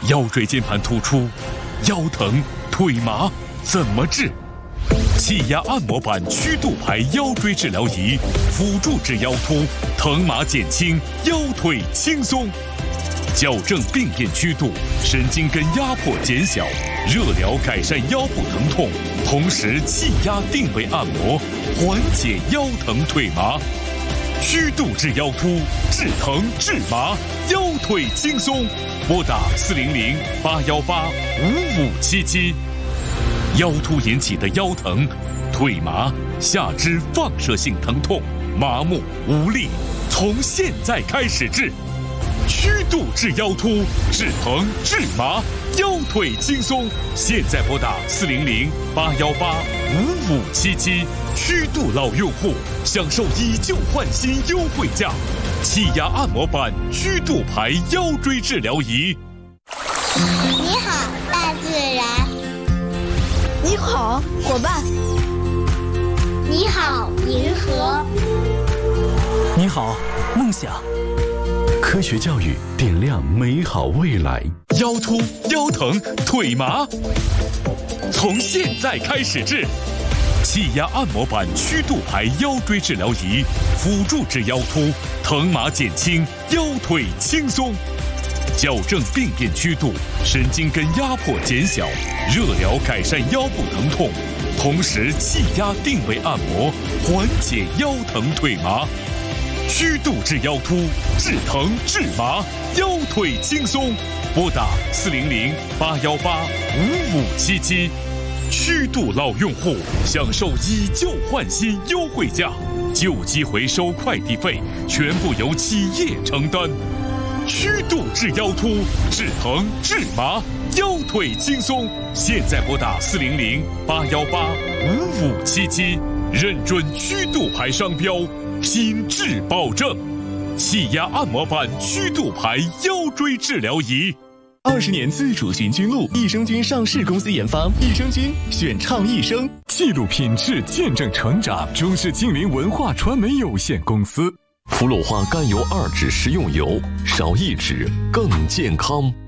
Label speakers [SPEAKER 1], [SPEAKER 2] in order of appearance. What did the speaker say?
[SPEAKER 1] 腰椎间盘突出、腰疼、腿麻怎么治？气压按摩板曲度排腰椎治疗仪，辅助治腰突，疼麻减轻，腰腿轻松。矫正病变曲度，神经根压迫减小，热疗改善腰部疼痛，同时气压定位按摩，缓解腰疼腿麻。曲度治腰突，治疼治麻，腰腿轻松。拨打400-818-5577。腰突引起的腰疼、腿麻、下肢放射性疼痛、麻木无力，从现在开始治。曲度治腰突，治疼治麻，腰腿轻松。现在拨打400-818-5577。曲度老用户享受以旧换新优惠价，气压按摩板曲度排腰椎治疗仪。
[SPEAKER 2] 你好，大自然。
[SPEAKER 3] 你好，伙伴。
[SPEAKER 2] 你好，银河。
[SPEAKER 4] 你好，梦想。科学教育点亮美好未来。
[SPEAKER 1] 腰突、腰疼、腿麻，从现在开始治。气压按摩板曲度排腰椎治疗仪，辅助治腰突，疼麻减轻，腰腿轻松。矫正病变曲度，神经根压迫减小，热疗改善腰部疼痛，同时气压定位按摩，缓解腰疼腿麻。曲度治腰突，治疼治麻，腰腿轻松。拨打400-818-5577。曲度老用户享受以旧换新优惠价，旧机回收快递费全部由企业承担。曲度治腰突，治疼治麻，腰腿轻松。现在拨打400-818-5577，认准曲度牌商标，品质保证。气压按摩板曲度牌腰椎治疗仪。
[SPEAKER 5] 20年自主循菌露，益生菌上市公司研发，益生菌选畅益生，
[SPEAKER 6] 记录品质，见证成长。中视近邻文化传媒有限公司。
[SPEAKER 7] 氟鲁化甘油2酯食用油，少1酯更健康。